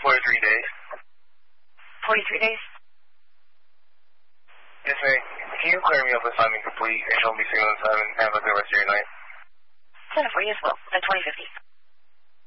43 days. 43 days? Yes, ma'am. Can you clear me up assignment complete and show me signal in time and have a good rest of your night? 10 for you as well, at 2050.